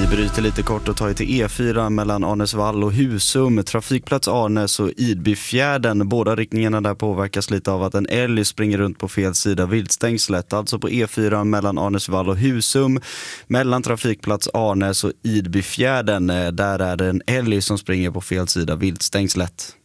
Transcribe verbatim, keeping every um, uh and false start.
bryter lite kort och tar till E fyra mellan Arnäsvall och Husum. Trafikplats Arnäs och Idbyfjärden. Båda riktningarna där påverkas lite av att en älg springer runt på fel sida viltstängslet. Alltså på E fyra mellan Arnäsvall och Husum. Mellan trafikplats Arnäs och Idbyfjärden. Där är det en älg som springer på fel sida viltstängslet.